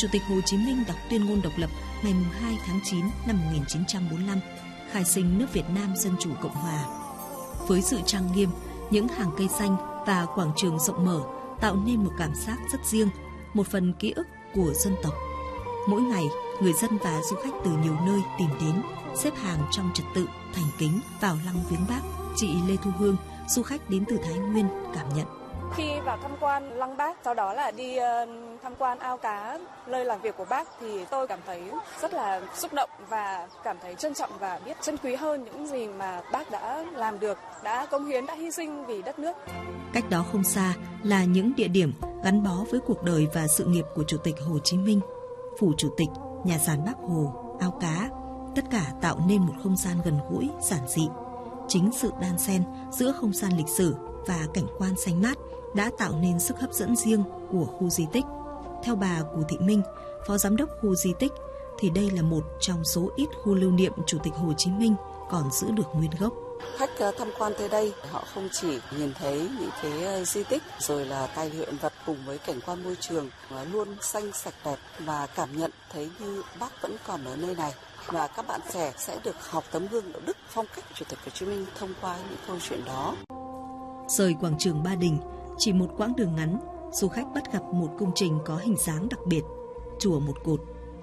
Chủ tịch Hồ Chí Minh đọc tuyên ngôn độc lập ngày 2 tháng 9 năm 1945, khai sinh nước Việt Nam Dân Chủ Cộng Hòa. Với sự trang nghiêm, những hàng cây xanh và quảng trường rộng mở tạo nên một cảm giác rất riêng, một phần ký ức của dân tộc. Mỗi ngày, người dân và du khách từ nhiều nơi tìm đến, xếp hàng trong trật tự, thành kính vào lăng viếng Bác. Chị Lê Thu Hương, du khách đến từ Thái Nguyên, cảm nhận. Khi vào tham quan lăng Bác, sau đó là đi tham quan ao cá, nơi làm việc của Bác, thì tôi cảm thấy rất là xúc động và cảm thấy trân trọng và biết trân quý hơn những gì mà Bác đã làm được, đã cống hiến, đã hy sinh vì đất nước. Cách đó không xa là những địa điểm gắn bó với cuộc đời và sự nghiệp của Chủ tịch Hồ Chí Minh. Phủ Chủ tịch, nhà giàn Bác Hồ, ao cá, tất cả tạo nên một không gian gần gũi, giản dị. Chính sự đan xen giữa không gian lịch sử và cảnh quan xanh mát đã tạo nên sức hấp dẫn riêng của khu di tích. Theo bà Cù Thị Minh, Phó Giám đốc khu di tích, thì đây là một trong số ít khu lưu niệm Chủ tịch Hồ Chí Minh còn giữ được nguyên gốc. Khách tham quan tới đây, họ không chỉ nhìn thấy những cái di tích rồi là tài liệu hiện vật cùng với cảnh quan môi trường luôn xanh sạch đẹp và cảm nhận thấy như Bác vẫn còn ở nơi này. Và các bạn trẻ sẽ được học tấm gương đạo đức, phong cách Chủ tịch Hồ Chí Minh thông qua những câu chuyện đó. Rời quảng trường Ba Đình, chỉ một quãng đường ngắn, du khách bắt gặp một công trình có hình dáng đặc biệt, chùa Một Cột.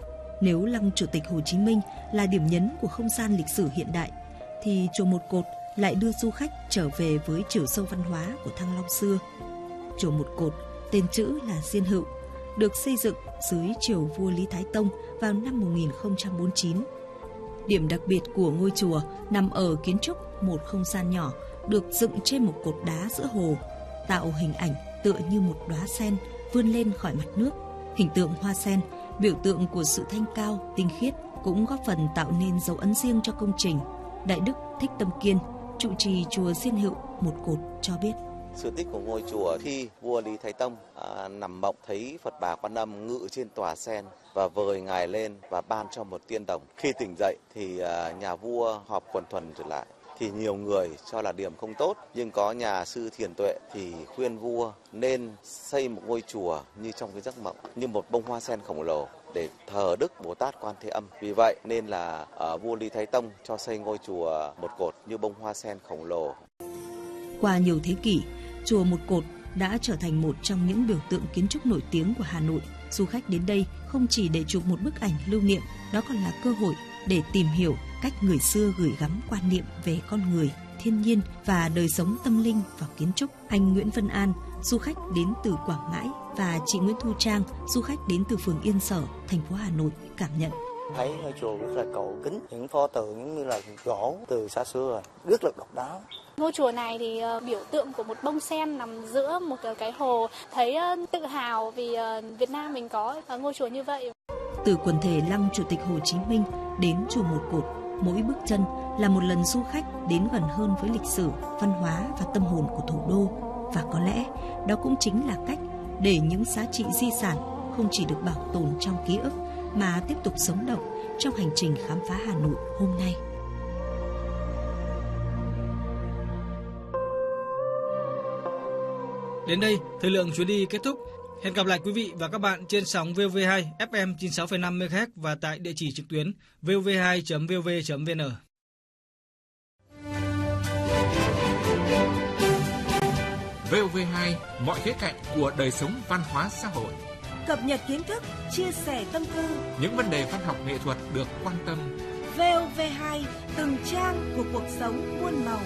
Nếu lăng Chủ tịch Hồ Chí Minh là điểm nhấn của không gian lịch sử hiện đại, thì chùa Một Cột lại đưa du khách trở về với chiều sâu văn hóa của Thăng Long xưa. Chùa Một Cột, tên chữ là Diên Hựu, được xây dựng dưới triều vua Lý Thái Tông vào năm 1049. Điểm đặc biệt của ngôi chùa nằm ở kiến trúc một không gian nhỏ được dựng trên một cột đá giữa hồ, tạo hình ảnh tựa như một đóa sen vươn lên khỏi mặt nước. Hình tượng hoa sen, biểu tượng của sự thanh cao, tinh khiết, cũng góp phần tạo nên dấu ấn riêng cho công trình. Đại đức Thích Tâm Kiên, trụ trì chùa Diên Hựu Một Cột cho biết. Sự tích của ngôi chùa khi vua Lý Thái Tông nằm mộng thấy Phật Bà Quan Âm ngự trên tòa sen và vời ngài lên và ban cho một tiên đồng. Khi tỉnh dậy thì nhà vua họp quần thuần trở lại. Thì nhiều người cho là điểm không tốt, nhưng có nhà sư thiền tuệ thì khuyên vua nên xây một ngôi chùa như trong cái giấc mộng, như một bông hoa sen khổng lồ để thờ Đức Bồ Tát Quan Thế Âm. Vì vậy nên là vua Lý Thái Tông cho xây ngôi chùa Một Cột như bông hoa sen khổng lồ. Qua nhiều thế kỷ, chùa Một Cột đã trở thành một trong những biểu tượng kiến trúc nổi tiếng của Hà Nội. Du khách đến đây không chỉ để chụp một bức ảnh lưu niệm, đó còn là cơ hội để tìm hiểu cách người xưa gửi gắm quan niệm về con người, thiên nhiên và đời sống tâm linh vào kiến trúc. Anh Nguyễn Vân An, du khách đến từ Quảng Ngãi, và chị Nguyễn Thu Trang, du khách đến từ phường Yên Sở, thành phố Hà Nội, cảm nhận. Thấy ngôi chùa rất là cổ kính, những pho tượng giống như là gỗ từ xa xưa rồi, rất là độc đáo. Ngôi chùa này thì biểu tượng của một bông sen nằm giữa một cái hồ, thấy tự hào vì Việt Nam mình có ngôi chùa như vậy. Từ quần thể lăng Chủ tịch Hồ Chí Minh đến chùa Một Cột, mỗi bước chân là một lần du khách đến gần hơn với lịch sử, văn hóa và tâm hồn của thủ đô. Và có lẽ đó cũng chính là cách để những giá trị di sản không chỉ được bảo tồn trong ký ức mà tiếp tục sống động trong hành trình khám phá Hà Nội hôm nay. Đến đây, thời lượng chuyến đi kết thúc. Hẹn gặp lại quý vị và các bạn trên sóng VV2 FM 96,5 MHz và tại địa chỉ trực tuyến vov2.vv.vn. VV2, mọi khía cạnh của đời sống văn hóa xã hội. Cập nhật kiến thức, chia sẻ tâm tư. Những vấn đề văn học nghệ thuật được quan tâm. VV2, từng trang của cuộc sống muôn màu.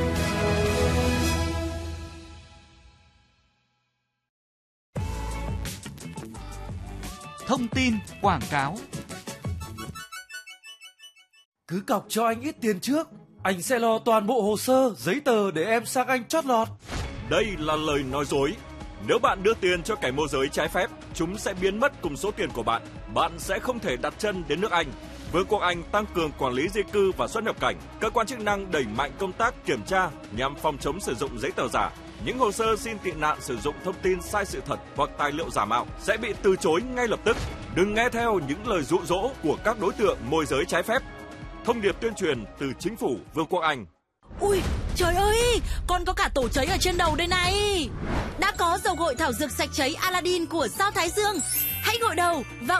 Thông tin quảng cáo. Cứ cọc cho anh ít tiền trước, anh sẽ lo toàn bộ hồ sơ, giấy tờ để em sang anh chót lọt. Đây là lời nói dối. Nếu bạn đưa tiền cho kẻ môi giới trái phép, chúng sẽ biến mất cùng số tiền của bạn. Bạn sẽ không thể đặt chân đến nước Anh. Vương quốc Anh tăng cường quản lý di cư và xuất nhập cảnh. Cơ quan chức năng đẩy mạnh công tác kiểm tra nhằm phòng chống sử dụng giấy tờ giả. Những hồ sơ xin tị nạn sử dụng thông tin sai sự thật hoặc tài liệu giả mạo sẽ bị từ chối ngay lập tức. Đừng nghe theo những lời dụ dỗ của các đối tượng môi giới trái phép. Thông điệp tuyên truyền từ chính phủ Vương quốc Anh. Ui, trời ơi, con có cả tổ cháy ở trên đầu đây này. Đã có dầu gội thảo dược sạch cháy Aladdin của Sao Thái Dương. Hãy gội đầu và